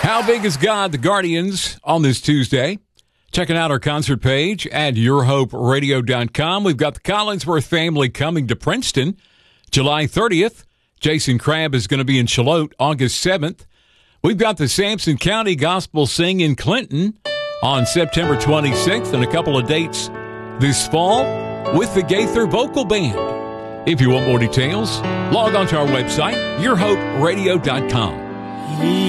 How Big Is God? The Guardians on this Tuesday. Checking out our concert page at yourhoperadio.com. We've got the Collinsworth family coming to Princeton July 30th. Jason Crabb is going to be in Charlotte August 7th. We've got the Sampson County Gospel Sing in Clinton on September 26th, and a couple of dates this fall with the Gaither Vocal Band. If you want more details, log on to our website, yourhoperadio.com.